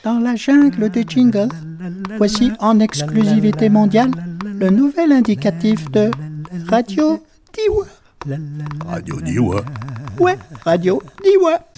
Dans la jungle des jingles, voici en exclusivité mondiale le nouvel indicatif de Radio Diwa. Radio Diwa. Ouais, Radio Diwa.